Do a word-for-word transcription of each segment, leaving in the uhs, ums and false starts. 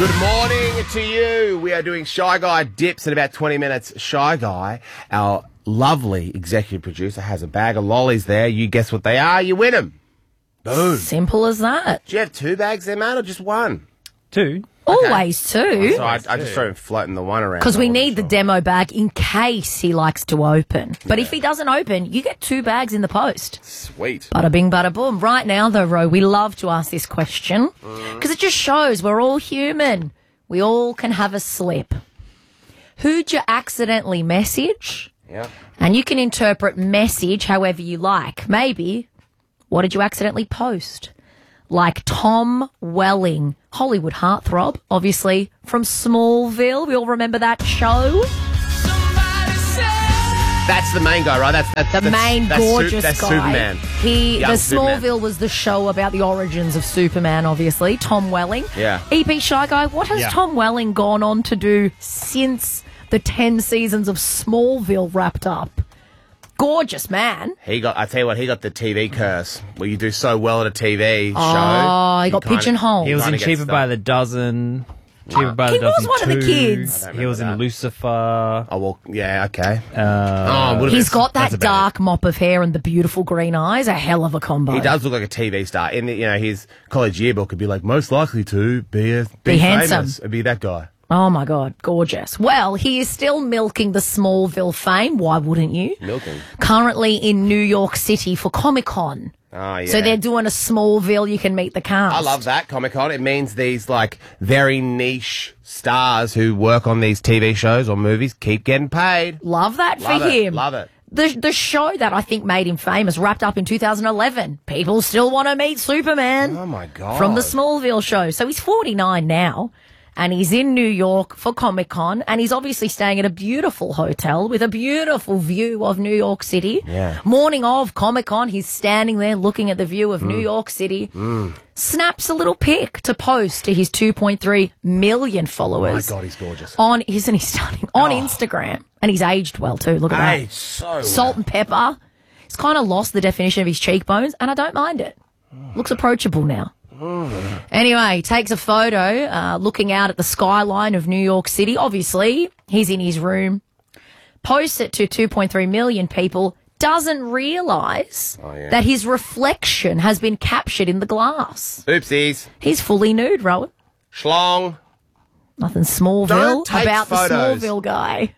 Good morning to you. We are doing Shy Guy Dips in about twenty minutes. Shy Guy, our lovely executive producer, has a bag of lollies there. You guess what they are, you win them. Boom. Simple as that. Do you have two bags there, man, or just one? Two. Always two. So I, I just throw him floating the one around. Because we I wasn't need the sure. demo bag in case he likes to open. But if he doesn't open, you get two bags in the post. Sweet. Bada bing, bada boom. Right now, though, Ro, we love to ask this question because it just shows we're all human. We all can have a slip. Who'd you accidentally message? Yeah. And you can interpret message however you like. Maybe, what did you accidentally post? Like Tom Welling, Hollywood heartthrob, obviously, from Smallville. We all remember that show. That's the main guy, right? That's, that's The that's, main that's gorgeous Su- that's guy. Superman. He, Young the Superman. Smallville was the show about the origins of Superman, obviously. Tom Welling. Yeah. E P Shy Guy, what has Yeah. Tom Welling gone on to do since the ten seasons of Smallville wrapped up? Gorgeous man. He got, I tell you what, he got the T V curse where you do so well at a T V show. Oh, he you got kinda- pigeonholed. He was in Kinda get Cheaper by stuck. the Dozen. Cheaper by the He was Dozen one of the two. kids. I don't He was in remember that. Lucifer. Oh, well, yeah, okay. Uh, oh, would've He's been- got that that's about dark mop of hair and the beautiful green eyes. A hell of a combo. He does look like a T V star. In the, you know, his college yearbook could be like, most likely to be a, be, Be famous. handsome. It'd be that guy. Oh, my God. Gorgeous. Well, he is still milking the Smallville fame. Why wouldn't you? Milking. Currently in New York City for Comic-Con. Oh, yeah. So they're doing a Smallville. You can meet the cast. I love that, Comic-Con. It means these, like, very niche stars who work on these T V shows or movies keep getting paid. Love that Love for it. him. Love it. The, the show that I think made him famous wrapped up in two thousand eleven. People still want to meet Superman. Oh, my God. From the Smallville show. So he's forty-nine now. And he's in New York for Comic-Con, and he's obviously staying at a beautiful hotel with a beautiful view of New York City. Yeah. Morning of Comic-Con, he's standing there looking at the view of New York City. Snaps a little pic to post to his two point three million followers. Oh, my God, he's gorgeous. On, isn't he stunning? On Instagram. And he's aged well, too. Look at Hey, that. so Salt and pepper. He's kind of lost the definition of his cheekbones, and I don't mind it. Looks approachable now. Anyway, he takes a photo uh, looking out at the skyline of New York City. Obviously, he's in his room. Posts it to two point three million people. Doesn't realise Oh, yeah. that his reflection has been captured in the glass. Oopsies. He's fully nude, Rowan. Schlong. Nothing Smallville Don't take about photos. the Smallville guy.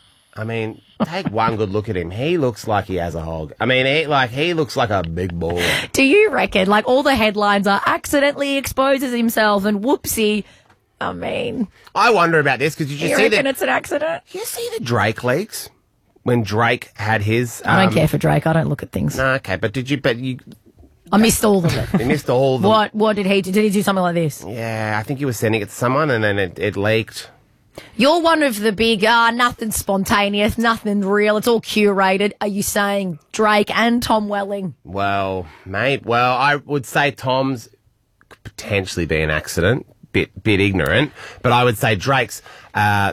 I mean, take one good look at him. He looks like he has a hog. I mean, he, like, he looks like a big boy. Do you reckon, like, all the headlines are accidentally exposes himself and whoopsie? I mean, I wonder about this because you just you see reckon the, it's an accident? you see the Drake leaks when Drake had his. Um, I don't care for Drake. I don't look at things. No, okay, but did you? But you, I missed all of it. you missed all the. What What did he do? Did he do something like this? Yeah, I think he was sending it to someone, and then it, it leaked. You're one of the big, ah, nothing spontaneous, nothing real. It's all curated. Are you saying Drake and Tom Welling? Well, mate. Well, I would say Tom's could potentially be an accident, bit bit ignorant, but I would say Drake's. Uh,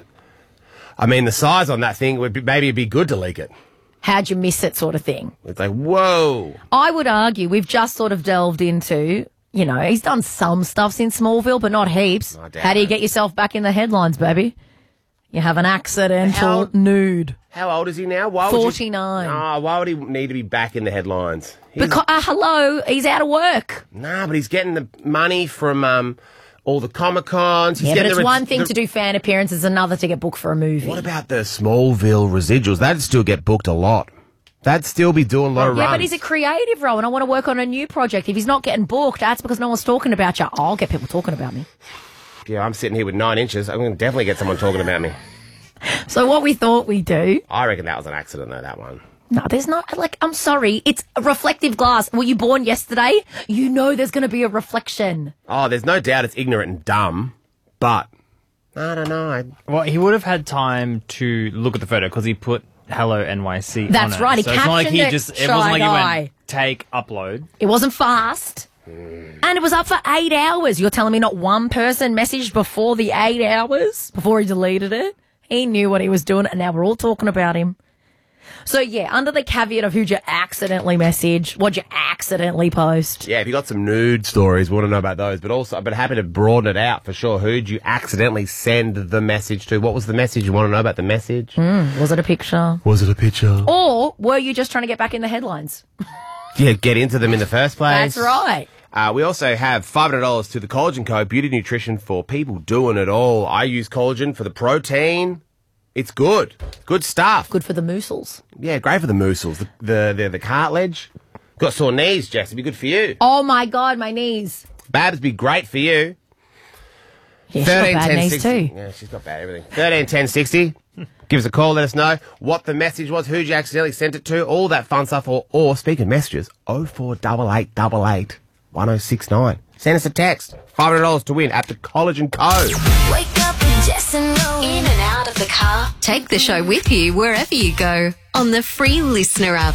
I mean, the size on that thing would be, maybe it'd be good to leak it. How'd you miss it, sort of thing? It's like, whoa. I would argue we've just sort of delved into, you know, he's done some stuff since Smallville, but not heaps. I doubt How do you it. get yourself back in the headlines, baby? You have an accidental How- nude. How old is he now? Why would you- forty-nine. Oh, why would he need to be back in the headlines? He's, Because, uh, hello, he's out of work. nah, but he's getting the money from um, all the Comic Cons. Yeah, but it's one thing to do fan appearances, another to get booked for a movie. What about the Smallville residuals? That'd still get booked a lot. That'd still be doing a lot of Yeah, runs. but he's a creative role, and I want to work on a new project. If he's not getting booked, that's because no one's talking about you. I'll get people talking about me. Yeah, I'm sitting here with nine inches. I'm going to definitely get someone talking about me. So what we thought we do... I reckon that was an accident, though, that one. No, there's not, like, I'm sorry. It's a reflective glass. Were you born yesterday? You know there's going to be a reflection. Oh, there's no doubt it's ignorant and dumb, but I don't know. I, Well, he would have had time to look at the photo because he put Hello N Y C That's on it. right, he so it's not like he captioned it, just, it Shy wasn't like Guy. he went, take, upload. It wasn't fast. And it was up for eight hours. You're telling me not one person messaged before the eight hours? Before he deleted it? He knew what he was doing, and now we're all talking about him. So, yeah, under the caveat of who'd you accidentally message, what'd you accidentally post? Yeah, if you got some nude stories, we want to know about those. But also, but happy to broaden it out for sure. Who'd you accidentally send the message to? What was the message? You want to know about the message? Mm, was it a picture? Was it a picture? Or were you just trying to get back in the headlines? Yeah, get into them in the first place. That's right. Uh, we also have five hundred dollars to the Collagen Co. Beauty nutrition for people doing it all. I use collagen for the protein. It's good. Good stuff. Good for the moosels. Yeah, great for the muscles. The the, the, the cartilage. Got sore knees, Jess. It'd be good for you. Oh, my God, my knees. Babs be great for you. Yeah, she's got bad knees sixty. too. Yeah, she's got bad everything. thirteen ten sixty. Give us a call. Let us know what the message was, who'd you accidentally sent it to, all that fun stuff. Or, or speaking of messages, oh four eight eight eight eight one oh six nine. Send us a text. five hundred dollars to win at the Collagen Co. Wake up with Jess and Mo. In and out of the car. Take the show with you wherever you go on the free Listener app.